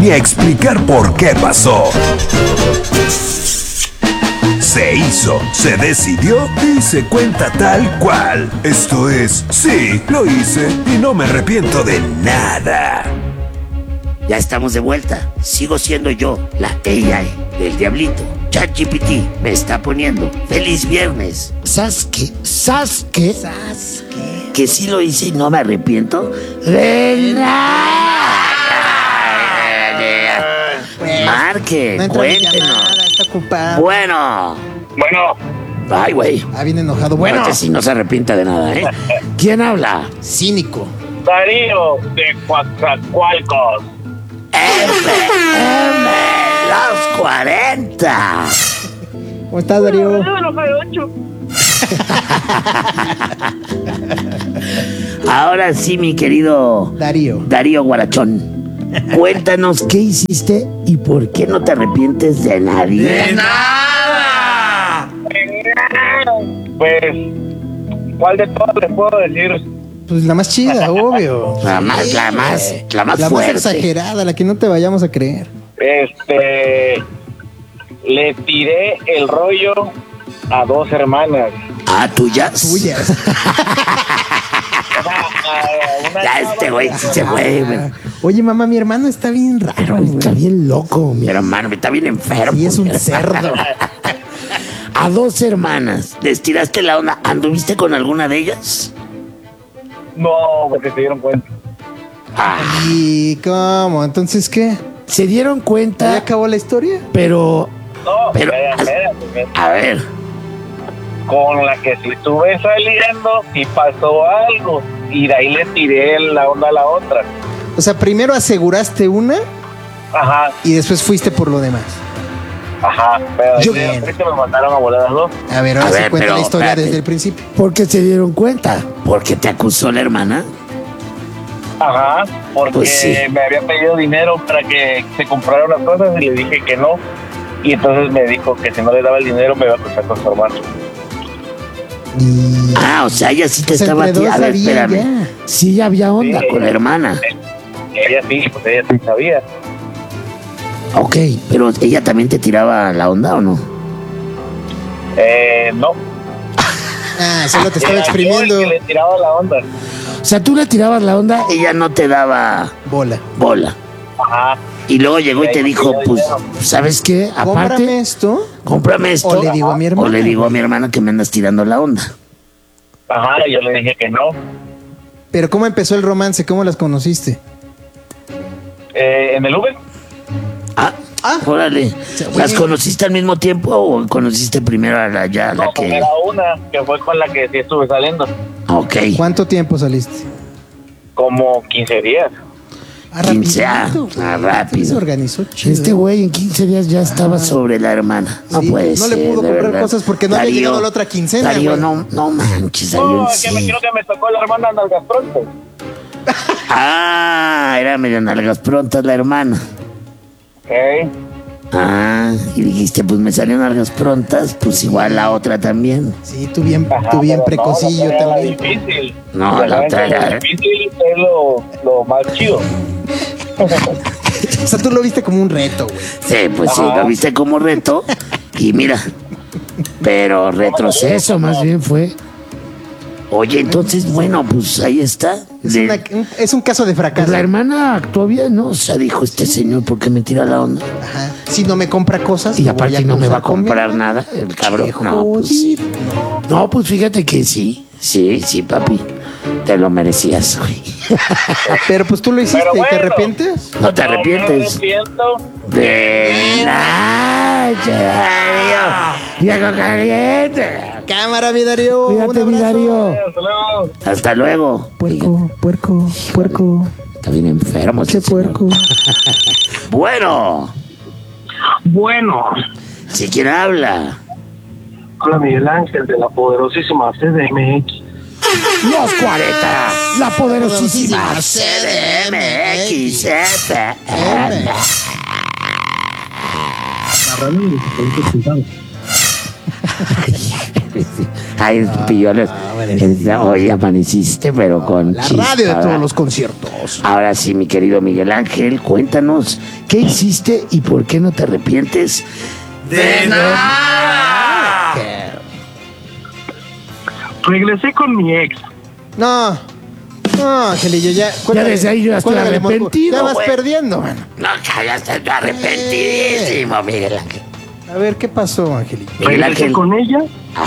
ni a explicar por qué pasó. Se hizo, se decidió y se cuenta tal cual. Esto es, sí, lo hice y no me arrepiento de nada. Ya estamos de vuelta. Sigo siendo yo, la AI del Diablito. ChatGPT me está poniendo. ¡Feliz viernes! Sasuke. Que sí lo hice y no me arrepiento de nada. Marque, No entra mi cuéntenos. llamada, está ocupada. Bueno. Ay, güey. Ah, viene enojado. Bueno, Bueno, que sí no se arrepienta de nada, ¿eh? ¿Quién habla? cínico. Darío de Coatzacoalcos. Los 40. ¿Cómo estás, Darío? Ahora sí, mi querido Darío Guarachón. Cuéntanos qué hiciste y por qué no te arrepientes de nadie. ¡De nada! Pues, ¿cuál de todas les puedo decir? Pues la más chida, obvio. La más La más fuerte. exagerada, la que no te vayamos a creer. Le tiré el rollo a 2 hermanas. Ah, tuyas. Tuyas. Ya este güey sí se fue, güey. Oye, mamá, mi hermano está bien raro, güey. Está bien loco, mi hermano. Está bien enfermo. Y es un cerdo. A 2 hermanas. ¿Les tiraste la onda? ¿Anduviste con alguna de ellas? No, porque se dieron cuenta. ¿Y cómo? ¿Entonces qué? ¿Se dieron ¿Ya cuenta? acabó la historia? Pero... No, Pero- espérate. A ver. Con la que sí estuve saliendo, sí pasó algo. Y de ahí le tiré la onda a la otra. O sea, primero aseguraste una Ajá, y después fuiste por lo demás. pero Yo- de repente me mandaron a volar las 2. A ver, ahora A sí ver, cuenta pero, la historia espérate. desde el principio. ¿Por qué se dieron cuenta? ¿Porque te acusó la hermana? Ajá, porque Pues sí. me había pedido dinero para que se comprara unas cosas y le dije que no. Y entonces me dijo que si no le daba el dinero me iba a acusar con su hermano. Y... Ah, o sea, ella sí te O sea, estaba... entre dos A ver, sabía espérame. ya. Sí, ya había onda Sí. con la hermana. Ella sí sabía. Ok, pero ¿ella también te tiraba la onda o no? No. Ah, solo te estaba Era yo exprimiendo. el que le tiraba la onda. O sea, tú le tirabas la onda, ella no te daba Bola. bola. Ajá. Y luego llegó y te dijo, pues, ¿sabes qué? Cómprame Aparte, esto. cómprame esto. O le digo a mi hermana. O le digo a mi hermana que me andas tirando la onda. Ajá, y yo le dije que no. Pero ¿cómo empezó el romance? ¿Cómo las conociste? En el Uber. Órale. sea, ¿Las güey. conociste al mismo tiempo o conociste primero a la No, que...? era una que fue con la que sí estuve saliendo. Ok. ¿Cuánto tiempo saliste? Como 15 días. 15, rapidito, güey. rápido. Se organizó chido. Este güey en 15 días ya estaba sobre la hermana. No Sí, puede no ser. le pudo de comprar verdad. cosas porque no había llegado la otra quincena, Darío, güey. no manches, Darío. No, en es que me serio. creo que me tocó la hermana nalgas pronto. Ah, era medio nalgas prontas la hermana. Ok. Ah, y dijiste, pues me salieron nalgas prontas, pues igual la otra también. Sí, tú bien Ajá, precosillo pero no, la otra era la también. difícil. No, Ya la saben otra que era- lo difícil es lo más chido. O sea, tú lo viste como un reto, güey. Sí, pues sí, lo viste como reto. Y mira, pero retroceso más bien fue. Oye, entonces, bueno, pues ahí está. Es un caso de Pues fracaso. la hermana actuó bien, ¿no? O sea, dijo este señor, ¿por qué me tira la onda? Ajá. Si no me compra cosas. Y lo voy aparte no me va a acusar con mi comprar hermano. nada, el cabrón. Qué No, pues sí. jodido. No, pues fíjate que sí, papi. Te lo merecías, güey. Pero pues tú lo hiciste, Pero ¿te bueno. arrepientes? No te No me arrepientes. arrepiento. De nada, viejo caliente. Cámara, mi Darío. Cuídate, Un mi abrazo. Darío. Hasta luego. Hasta luego. Puerco. Está bien enfermo. Qué ese señor. puerco. Bueno, Bueno, si quien habla. hola Miguel Ángel de la poderosísima CDMX. Los 40, la poderosísima CDMX FM. Ay, pillones. Hoy amaneciste, pero con La chispa, radio de ¿verdad? todos los conciertos. Ahora sí, mi querido Miguel Ángel, cuéntanos, ¿qué hiciste y por qué no te arrepientes? ¡De nada! Regresé con mi ex. No, Angelillo, ya. desde ahí yo ya estoy cuélgale, Mosco. arrepentido, Ya vas güey. perdiendo, mano. No, ya estoy arrepentidísimo, Miguel Ángel. A ver, ¿qué pasó, Angelillo? Miguel Regresé Ángel. con ella.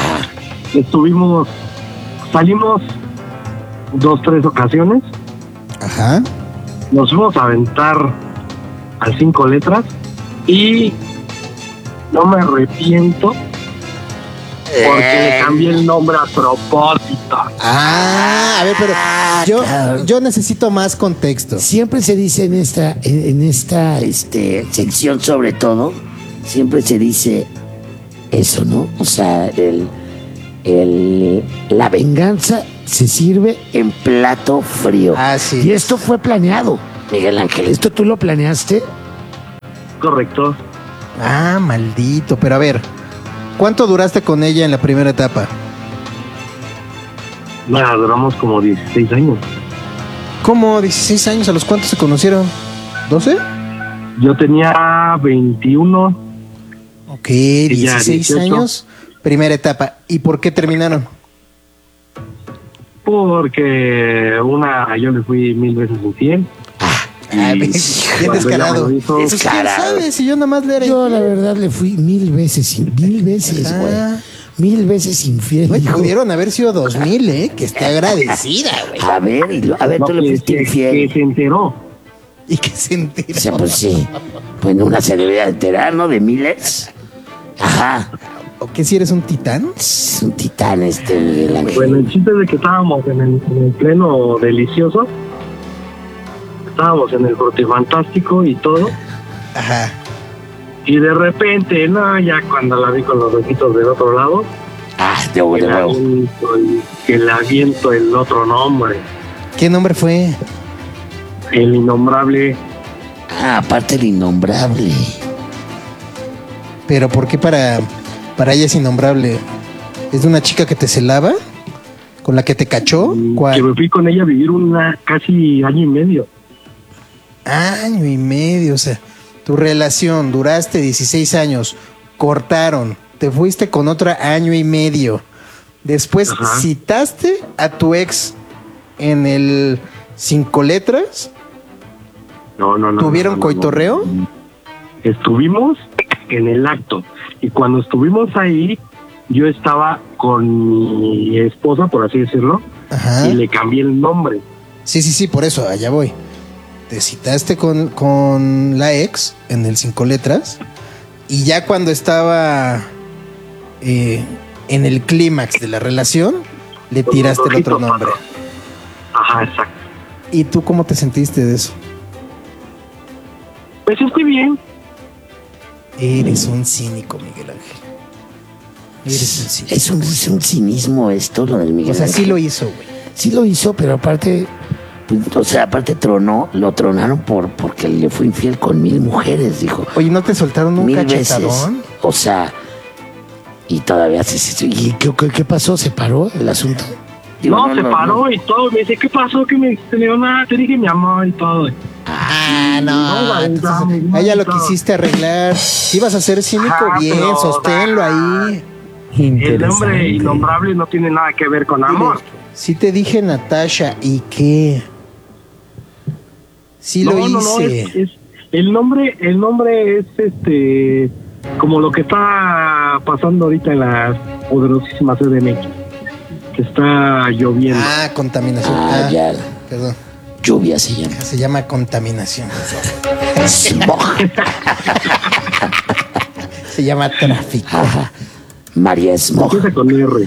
Salimos 2, 3 ocasiones. Ajá. Nos fuimos a aventar al 5 letras y no me arrepiento porque le cambié el nombre a propósito. A ver, pero yo necesito más contexto. Siempre se dice en esta sección, sobre todo, siempre se dice eso, ¿no? O sea, la venganza se sirve en plato frío. Así Y es. esto fue planeado, Miguel Ángel. ¿Esto tú lo planeaste? Correcto. Ah, maldito. Pero a ver, ¿cuánto duraste con ella en la primera etapa? Nada, duramos como 16 años. ¿Cómo? 16 años. ¿A los cuántos se conocieron? ¿12? Yo tenía 21. Ok, ya 16 18. años. Primera etapa. ¿Y por qué terminaron? Porque yo le fui 1000 veces infiel. Ah, bien cuando descarado. ella me lo hizo, Pues, ¿quién Descarado. sabe si yo nada más le era Yo, la infiel? verdad, le fui 1000 veces, güey. Ah. 1000 veces infiel. Güey, hijo. pudieron haber sido 2000, que esté agradecida, güey. A ver, no, tú le que, fuiste que infiel. se enteró. Y que se enteró. O sea, pues sí. Pues una celebridad entera, ¿no? De miles. Ajá. ¿O qué si eres un titán? Es un titán Miguel Ángel. Bueno, el chiste es de que estábamos en el pleno delicioso. Estábamos en el frutifantástico y todo. Ajá. Y de repente, ya cuando la vi con los ojitos del otro lado, De huevo. que le aviento el otro nombre, ¿Qué nombre fue? el innombrable. Aparte el innombrable. Pero ¿por qué para ella es innombrable? ¿Es de una chica que te celaba? ¿Con la que te cachó? Que ¿Cuál? me fui con ella a vivir casi año y medio. Año y medio, o sea, tu relación, duraste 16 años, cortaron, te fuiste con otra año y medio. Después Ajá. citaste a tu ex en el 5 letras. No. ¿Tuvieron no. coitorreo? Estuvimos en el acto. Y cuando estuvimos ahí, yo estaba con mi esposa, por así decirlo, Ajá. y le cambié el nombre. Sí, por eso, allá voy. Te citaste con la ex en el 5 letras y ya cuando estaba en el clímax de la relación, le tiraste el otro nombre. Ajá, exacto. ¿Y tú cómo te sentiste de eso? Pues estoy bien. Eres un cínico, Miguel Ángel. Eres un cínico. Es un cinismo esto, lo del Miguel O sea, sí Ángel. lo hizo, güey. Sí lo hizo, pero aparte, pues, aparte lo tronaron porque le fue infiel con 1000 mujeres, dijo. Oye, ¿no te soltaron un 1000 veces. cachetadón? O sea, y todavía ¿y qué pasó? ¿Se paró el asunto? Digo, Se paró y todo. Me dice, ¿qué pasó? ¿Qué me dijiste? Le digo, nada, te dije mi amor y todo. Ah, No, entonces, no, a ella lo no. quisiste arreglar. Ibas a ser cínico, Ajá, bien, pero, sosténlo ahí. El nombre innombrable no tiene nada que ver con amor. Sí te dije Natasha, ¿y qué? Sí lo hice. Es el nombre es como lo que está pasando ahorita en la poderosísima CDMX, que está lloviendo. Contaminación. Ya. Perdón. Lluvia se llama. Se llama contaminación. Smog. Se llama tráfico. Ajá. María Smog. Empieza con R.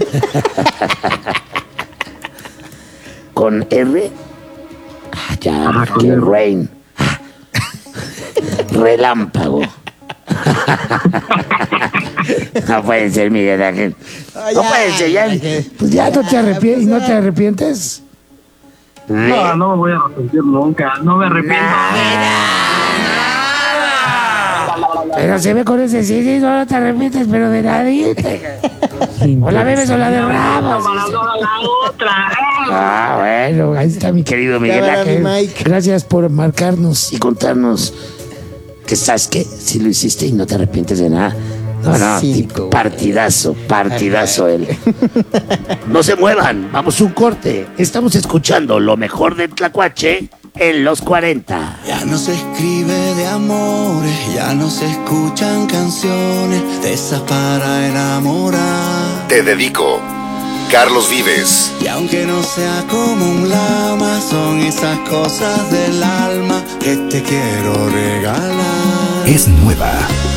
¿Con R? Ya, Ajá, con que R. rain. Relámpago. No puede ser, Miguel Ángel. No puede ser, ya. Pues ya no te arrepientes. ¿No te arrepientes? No me voy a arrepentir nunca. No me arrepiento. Pero se ve con ese sí, no te arrepientes, pero de nadie. O la bebes o la derramas. La otra. Ah, bueno, ahí está mi querido Miguel Cámara, mi Ángel. Mike. Gracias por marcarnos y contarnos que sabes que si lo hiciste y no te arrepientes de nada. No, Cínico, tipo, partidazo él. No se muevan, vamos a un corte. Estamos escuchando lo mejor de Tlacuache en los 40. Ya no se escribe de amores, ya no se escuchan canciones de esas para enamorar. Te dedico, Carlos Vives. Y aunque no sea como un lama, son esas cosas del alma que te quiero regalar. Es nueva.